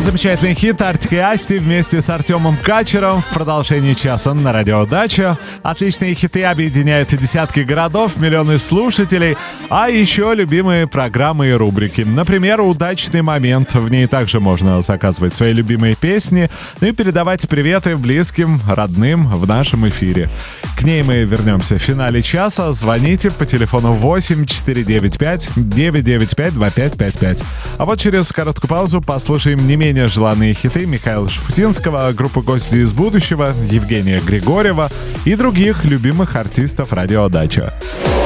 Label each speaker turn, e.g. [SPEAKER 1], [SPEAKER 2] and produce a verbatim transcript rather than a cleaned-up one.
[SPEAKER 1] Замечательный хит Артик и Асти вместе с Артемом Качером в продолжении часа на Радио Дача. Отличные хиты объединяют десятки городов, миллионы слушателей, а еще любимые программы и рубрики. Например, «Удачный момент». В ней также можно заказывать свои любимые песни, ну и передавать приветы близким, родным в нашем эфире. К ней мы вернемся в финале часа. Звоните по телефону восемь четыре девять пять девять девять пять два пять пять пять. А вот через короткую паузу послушаем не менее желанные хиты Михаила Шафутинского, группы «Гости из будущего», Евгения Григорьева и других любимых артистов Радио Дача.